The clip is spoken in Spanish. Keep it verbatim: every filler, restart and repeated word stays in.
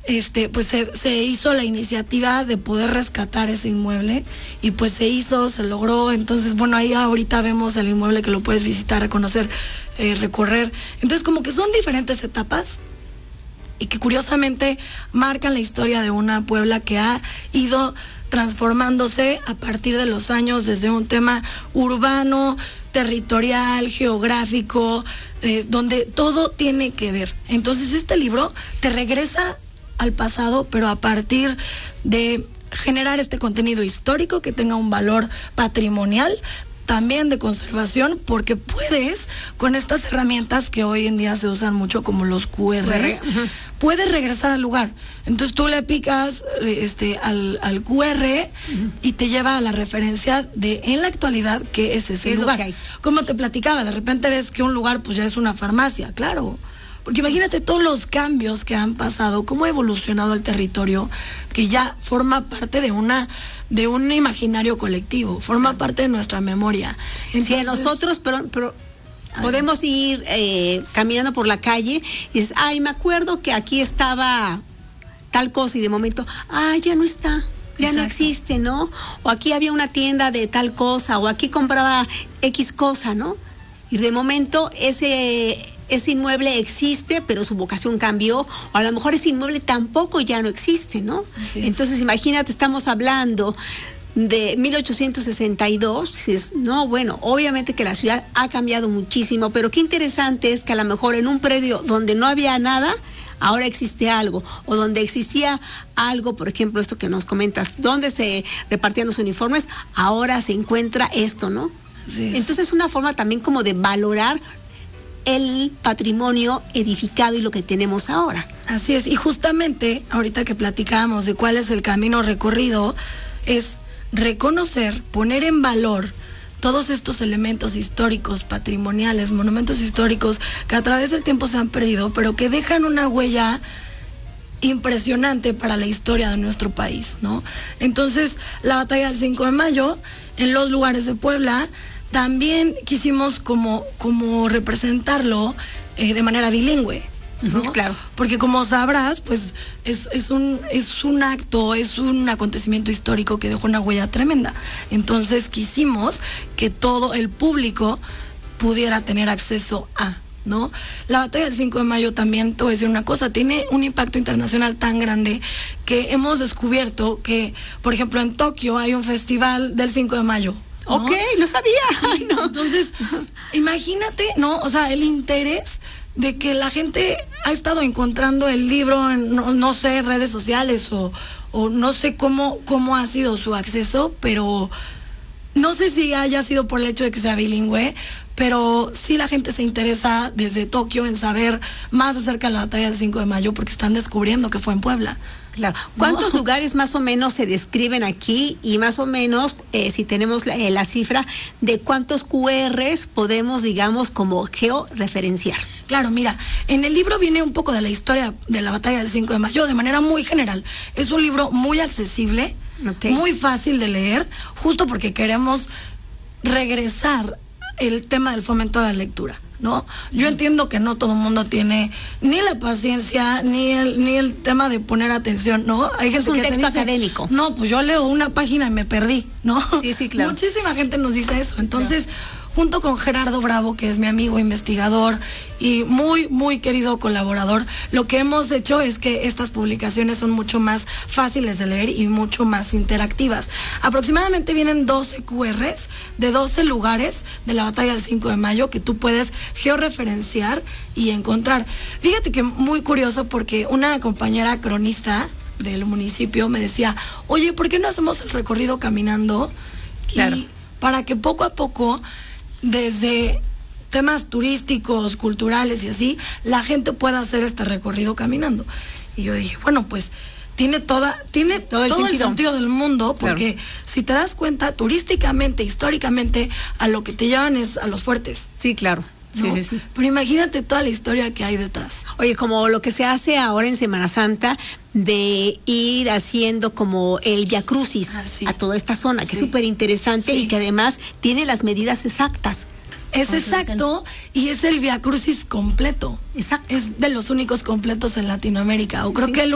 este, pues se, se hizo la iniciativa de poder rescatar ese inmueble y pues se hizo, se logró. Entonces, bueno, ahí ahorita vemos el inmueble que lo puedes visitar, reconocer, eh, recorrer. Entonces, como que son diferentes etapas y que curiosamente marcan la historia de una Puebla que ha ido transformándose a partir de los años desde un tema urbano, territorial, geográfico, eh, donde todo tiene que ver. Entonces este libro te regresa al pasado, pero a partir de generar este contenido histórico que tenga un valor patrimonial, también de conservación, porque puedes, con estas herramientas que hoy en día se usan mucho como los cu erres, uh-huh. puedes regresar al lugar. Entonces tú le picas este, al, al cu erre uh-huh. y te lleva a la referencia de en la actualidad qué es ese es lugar. Como te platicaba, de repente ves que un lugar pues ya es una farmacia, claro. Porque imagínate todos los cambios que han pasado, cómo ha evolucionado el territorio, que ya forma parte de una de un imaginario colectivo, forma parte de nuestra memoria. Entonces, sí, a nosotros, pero, pero podemos ir eh, caminando por la calle y dices, ay, me acuerdo que aquí estaba tal cosa y de momento, ay, ya no está. Ya Exacto. no existe, ¿no? O aquí había una tienda de tal cosa, o aquí compraba X cosa, ¿no? Y de momento ese... ese inmueble existe, pero su vocación cambió, o a lo mejor ese inmueble tampoco ya no existe, ¿no? Sí. Entonces, imagínate, estamos hablando de mil ochocientos sesenta y dos, dices, no, bueno, obviamente que la ciudad ha cambiado muchísimo, pero qué interesante es que a lo mejor en un predio donde no había nada, ahora existe algo, o donde existía algo, por ejemplo, esto que nos comentas, donde se repartían los uniformes, ahora se encuentra esto, ¿no? Sí. Entonces, es una forma también como de valorar el patrimonio edificado y lo que tenemos ahora. Así es, y justamente ahorita que platicábamos de cuál es el camino recorrido, es reconocer, poner en valor todos estos elementos históricos, patrimoniales, monumentos históricos que a través del tiempo se han perdido, pero que dejan una huella impresionante para la historia de nuestro país, ¿no? Entonces, la batalla del cinco de mayo, en los lugares de Puebla, también quisimos como, como representarlo eh, de manera bilingüe, ¿no? Claro. Porque como sabrás, pues es, es, un, es un acto, es un acontecimiento histórico que dejó una huella tremenda. Entonces quisimos que todo el público pudiera tener acceso a, ¿no? La batalla del cinco de mayo también, te voy a decir una cosa, tiene un impacto internacional tan grande que hemos descubierto que, por ejemplo, en Tokio hay un festival del cinco de mayo. ¿No? Ok, no sabía. Ay, no. Entonces, imagínate, ¿no? O sea, el interés de que la gente ha estado encontrando el libro en, no, no sé, redes sociales o, o no sé cómo, cómo ha sido su acceso, pero no sé si haya sido por el hecho de que sea bilingüe, pero sí la gente se interesa desde Tokio en saber más acerca de la batalla del cinco de mayo porque están descubriendo que fue en Puebla. Claro. ¿Cuántos no. lugares más o menos se describen aquí y más o menos, eh, si tenemos la, eh, la cifra de cuántos cu erres podemos, digamos, como georreferenciar? Claro, mira, en el libro viene un poco de la historia de la batalla del cinco de mayo de manera muy general. Es un libro muy accesible, okay. muy fácil de leer, justo porque queremos regresar el tema del fomento a la lectura, ¿no? Yo entiendo que no todo el mundo tiene ni la paciencia, ni el, ni el tema de poner atención, ¿no? Hay gente es un que texto dice, académico. No, pues yo leo una página y me perdí, ¿no? Sí, sí, claro. Muchísima gente nos dice eso. Entonces, claro. junto con Gerardo Bravo, que es mi amigo investigador y muy, muy querido colaborador, lo que hemos hecho es que estas publicaciones son mucho más fáciles de leer y mucho más interactivas. Aproximadamente vienen doce cu erres de doce lugares de la batalla del cinco de mayo que tú puedes georreferenciar y encontrar. Fíjate que muy curioso porque una compañera cronista del municipio me decía, oye, ¿por qué no hacemos el recorrido caminando? Claro. Y para que poco a poco, desde temas turísticos, culturales y así, la gente pueda hacer este recorrido caminando. Y yo dije, bueno, pues tiene toda, tiene todo el, todo sentido. el sentido del mundo, porque claro. si te das cuenta, turísticamente, históricamente, a lo que te llevan es a los fuertes. Sí, claro. ¿No? Sí, sí, sí. Pero imagínate toda la historia que hay detrás. Oye, como lo que se hace ahora en Semana Santa de ir haciendo como el Via Crucis ah, sí. a toda esta zona, que sí. es súper interesante sí. y que además tiene las medidas exactas. Es exacto, y es el Via Crucis completo. Exacto. Es de los únicos completos en Latinoamérica, o creo sí. que el